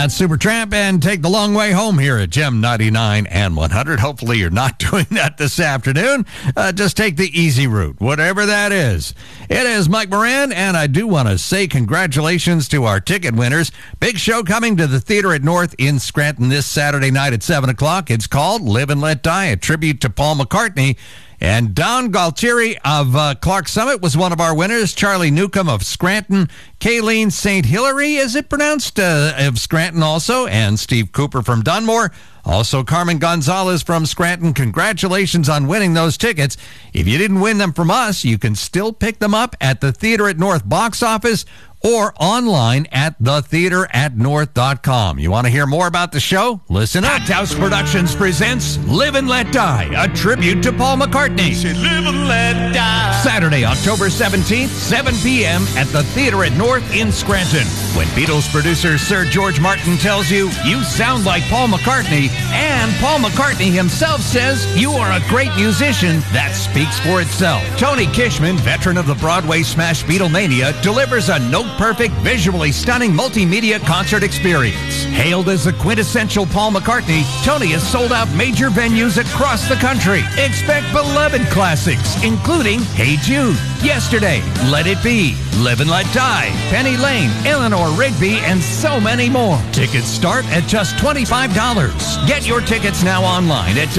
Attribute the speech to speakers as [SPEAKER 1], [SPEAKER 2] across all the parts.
[SPEAKER 1] That's Supertramp and Take the Long Way Home here at Gem 99 and 100. Hopefully you're not doing that this afternoon. Just take the easy route, whatever that is. It is Mike Moran, and I do want to say congratulations to our ticket winners. Big show coming to the Theater at North in Scranton this Saturday night at 7 o'clock. It's called Live and Let Die, a tribute to Paul McCartney. And Don Galtieri of Clark Summit was one of our winners. Charlie Newcomb of Scranton. Kayleen St. Hilary, is it pronounced, of Scranton also. And Steve Cooper from Dunmore. Also Carmen Gonzalez from Scranton. Congratulations on winning those tickets. If you didn't win them from us, you can still pick them up at the Theater at North box office or online at thetheateratnorth.com. You want to hear more about the show? Listen up. Packed House Productions presents Live and Let Die, a tribute to Paul McCartney.
[SPEAKER 2] Live and let die.
[SPEAKER 1] Saturday, October 17th, 7 p.m. at the Theater at North in Scranton. When Beatles producer Sir George Martin tells you, you sound like Paul McCartney, and Paul McCartney himself says you are a great musician, that speaks for itself. Tony Kishman, veteran of the Broadway smash Beatlemania, delivers a note-perfect, visually stunning multimedia concert experience. Hailed as the quintessential Paul McCartney, Tony has sold out major venues across the country. Expect beloved classics, including Hey Jude, Yesterday, Let It Be, Live and Let Die, Penny Lane, Eleanor Rigby, and so many more. Tickets start at just $25. Get your tickets now online at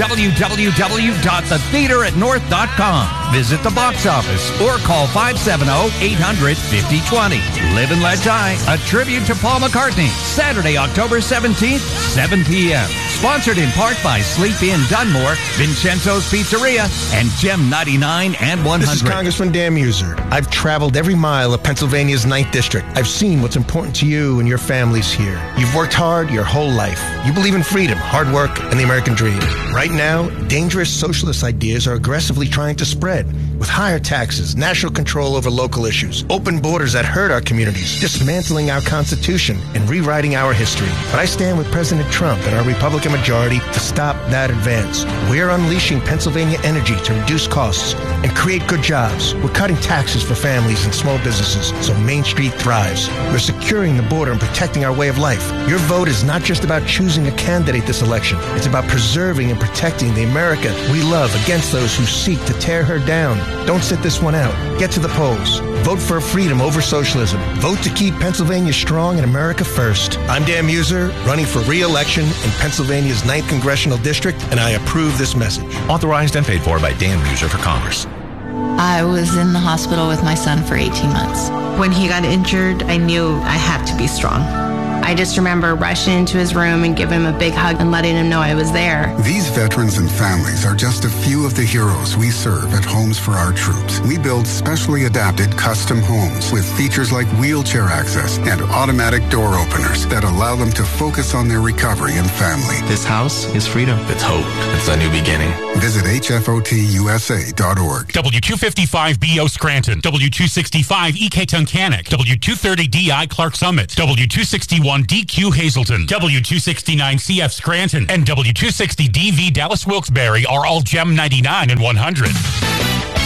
[SPEAKER 1] www.thetheateratnorth.com. Visit the box office or call 570-800-5020. Live and Let Die, a tribute to Paul McCartney. Saturday, October 17th, 7 p.m. Sponsored in part by Sleep Inn Dunmore, Vincenzo's Pizzeria, and Gem 99 and 100.
[SPEAKER 3] This is Congressman Dan Muser. I've traveled every mile of Pennsylvania's 9th District. I've seen what's important to you and your families here. You've worked hard your whole life. You believe in freedom, hard work, and the American dream. Right now, dangerous socialist ideas are aggressively trying to spread. With higher taxes, national control over local issues, open borders that hurt our communities, dismantling our Constitution, and rewriting our history. But I stand with President Trump and our Republican majority to stop that advance. We're unleashing Pennsylvania energy to reduce costs and create good jobs. We're cutting taxes for families and small businesses so Main Street thrives. We're securing the border and protecting our way of life. Your vote is not just about choosing a candidate this election. It's about preserving and protecting the America we love against those who seek to tear her down. Don't sit this one out. Get to the polls. Vote for freedom over socialism. Vote to keep Pennsylvania strong and America first. I'm Dan Muser, running for re-election in Pennsylvania's 9th Congressional District, and I approve this message.
[SPEAKER 4] Authorized and paid for by Dan Muser for Congress.
[SPEAKER 5] I was in the hospital with my son for 18 months.
[SPEAKER 6] When he got injured, I knew I had to be strong. I just remember rushing into his room and giving him a big hug and letting him know I was there.
[SPEAKER 7] These veterans and families are just a few of the heroes we serve at Homes for Our Troops. We build specially adapted custom homes with features like wheelchair access and automatic door openers that allow them to focus on their recovery and family.
[SPEAKER 4] This house is freedom. It's hope. It's a new beginning.
[SPEAKER 7] Visit hfotusa.org.
[SPEAKER 8] W255BO Scranton, W265EK Tunkhannock, W230DI Clark Summit, W261DQ Hazleton, W269CF Scranton, and W260DV Dallas Wilkes-Barre are all Gem 99 and 100.